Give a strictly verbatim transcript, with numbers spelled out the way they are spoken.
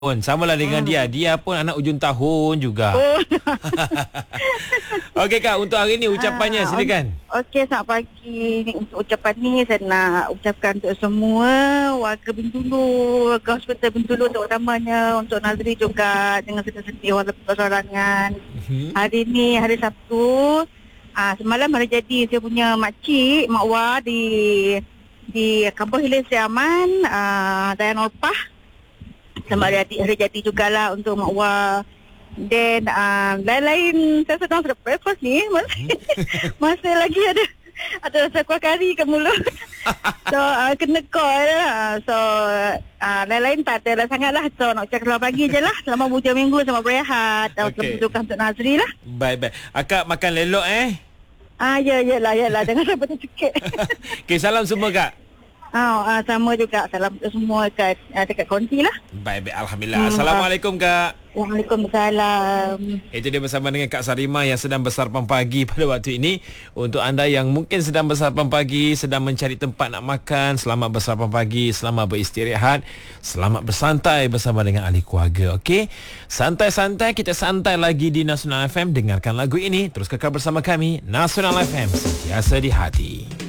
Samalah dengan dia. Dia pun anak ujung tahun juga. Oh. Okey Kak, untuk hari ni ucapannya silakan. Okey, selamat pagi. Untuk ucapan ni saya nak ucapkan untuk semua warga Bintulu, warga hospital Bintulu terutamanya, untuk Nazri juga dengan sedih-sedih walaupun bersorangan. Uh-huh. Hari ni hari Sabtu. Ah, semalam hari jadi saya punya makcik, Mak Wah di di Kampung Hilir Siaman, ah, Dayan Olpah. Sama hari, hari jadi jugalah untuk Mak Wah. Dan uh, lain-lain saya sedang breakfast ni masih, masih lagi ada ada rasa kuah kari ke mulut. So uh, kena call lah. So uh, lain-lain tak ada lah sangat lah. So nak ucapkan selamat pagi je lah. Selamat hujung minggu, selamat berehat. Okay. Selamat untuk Nazri lah. Baik-baik. Akak makan lelok eh. Ah ya ya lah ya lah. Jangan sampai tercekik. Okay, salam semua Kak. Oh, uh, sama juga. Salam untuk semua kat, uh, dekat konti lah. Baik-baik, Alhamdulillah. Hmm, Assalamualaikum Kak. Waalaikumsalam. Itu dia bersama dengan Kak Sarimah yang sedang bersarapan pagi pada waktu ini. Untuk anda yang mungkin sedang bersarapan pagi, sedang mencari tempat nak makan, selamat bersarapan pagi, selamat beristirahat, selamat bersantai bersama dengan ahli keluarga. Okey, santai-santai, kita santai lagi di Nasional F M. Dengarkan lagu ini, terus kekal bersama kami. Nasional F M, sentiasa di hati.